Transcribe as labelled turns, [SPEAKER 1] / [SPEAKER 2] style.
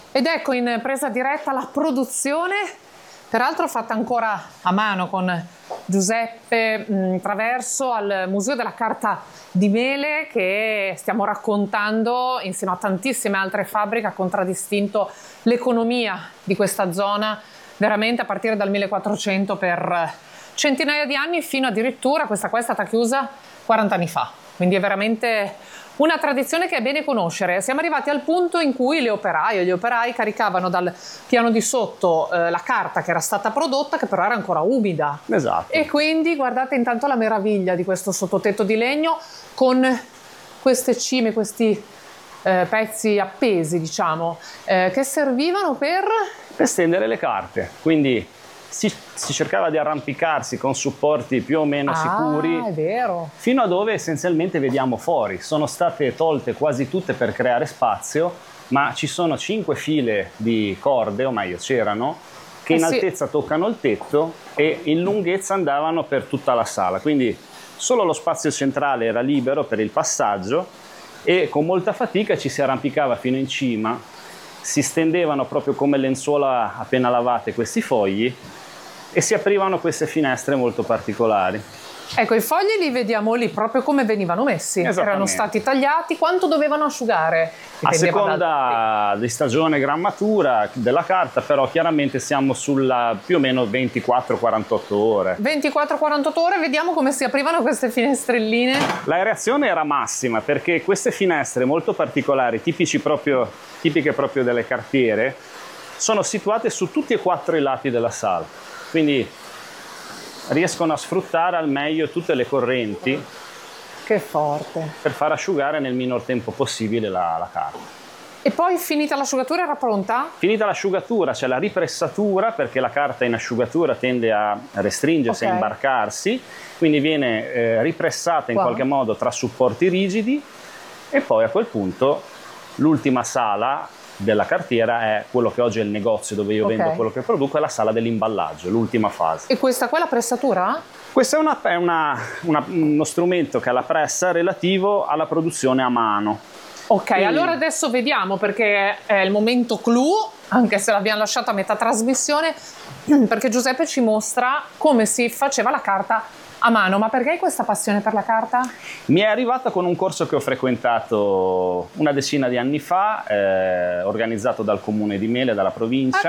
[SPEAKER 1] Ed ecco in presa diretta la produzione, peraltro fatta ancora a mano con Giuseppe Traverso al Museo della Carta di Mele, che stiamo raccontando insieme a tantissime altre fabbriche, ha contraddistinto l'economia di questa zona veramente a partire dal 1400 per centinaia di anni, fino addirittura questa qua è stata chiusa 40 anni fa, quindi è veramente una tradizione che è bene conoscere. Siamo arrivati al punto in cui le operaie e gli operai caricavano dal piano di sotto la carta che era stata prodotta, che però era ancora umida.
[SPEAKER 2] Esatto.
[SPEAKER 1] E quindi guardate intanto la meraviglia di questo sottotetto di legno con queste cime, questi pezzi appesi, diciamo, che servivano per
[SPEAKER 2] stendere le carte. Quindi si cercava di arrampicarsi con supporti più o meno sicuri,
[SPEAKER 1] è vero,
[SPEAKER 2] fino a dove essenzialmente vediamo fuori. Sono state tolte quasi tutte per creare spazio, ma ci sono 5 file di corde, o meglio c'erano, che in altezza toccano il tetto e in lunghezza andavano per tutta la sala. Quindi solo lo spazio centrale era libero per il passaggio e con molta fatica ci si arrampicava fino in cima. Si stendevano proprio come lenzuola appena lavate questi fogli e si aprivano queste finestre molto particolari.
[SPEAKER 1] Ecco, i fogli li vediamo lì proprio come venivano messi, erano stati tagliati. Quanto dovevano asciugare?
[SPEAKER 2] A seconda di stagione grammatura della carta, però chiaramente siamo sulla più o meno 24-48 ore.
[SPEAKER 1] 24-48 ore, vediamo come si aprivano queste finestrelline.
[SPEAKER 2] L'aerazione era massima perché queste finestre molto particolari, tipiche proprio delle cartiere, sono situate su tutti e 4 i lati della sala, quindi riescono a sfruttare al meglio tutte le correnti.
[SPEAKER 1] Che forte!
[SPEAKER 2] Per far asciugare nel minor tempo possibile la carta.
[SPEAKER 1] E poi finita l'asciugatura era pronta?
[SPEAKER 2] Finita l'asciugatura c'è la ripressatura, perché la carta in asciugatura tende a restringersi, a imbarcarsi, quindi viene ripressata in qualche modo tra supporti rigidi e poi a quel punto l'ultima sala della cartiera è quello che oggi è il negozio dove io vendo quello che produco, è la sala dell'imballaggio, l'ultima fase.
[SPEAKER 1] E questa qua è la pressatura?
[SPEAKER 2] Questo è uno strumento che ha la pressa relativo alla produzione a mano.
[SPEAKER 1] Ok, quindi allora adesso vediamo, perché è il momento clou, anche se l'abbiamo lasciata a metà trasmissione, perché Giuseppe ci mostra come si faceva la carta a mano. Ma perché hai questa passione per la carta?
[SPEAKER 2] Mi è arrivata con un corso che ho frequentato una decina di anni fa, organizzato dal comune di Mele, dalla provincia.